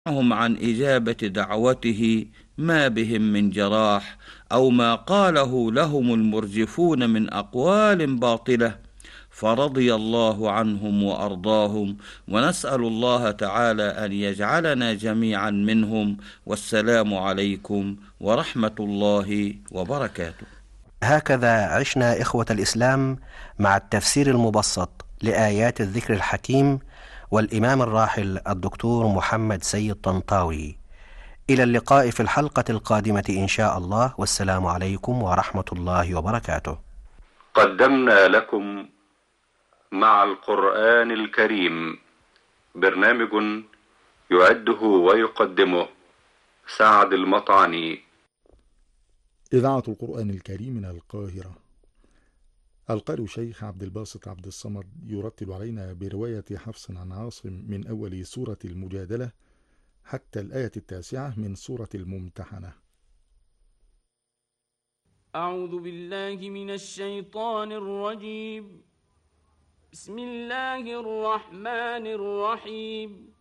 هم عن إجابة دعوته ما بهم من جراح، أو ما قاله لهم المرجفون من أقوال باطلة، فرضي الله عنهم وأرضاهم، ونسأل الله تعالى أن يجعلنا جميعا منهم. والسلام عليكم ورحمة الله وبركاته. هكذا عشنا إخوة الإسلام مع التفسير المبسط لآيات الذكر الحكيم والإمام الراحل الدكتور محمد سيد طنطاوي. إلى اللقاء في الحلقة القادمة إن شاء الله، والسلام عليكم ورحمة الله وبركاته. قدمنا لكم مع القرآن الكريم برنامج يعده ويقدمه سعد المطعني. إذاعة القرآن الكريم من القاهرة. القارئ شيخ عبد الباسط عبد الصمد يرتل علينا برواية حفص عن عاصم من أول سورة المجادلة حتى الآية 9 من سورة الممتحنة. أعوذ بالله من الشيطان الرجيم. بسم الله الرحمن الرحيم.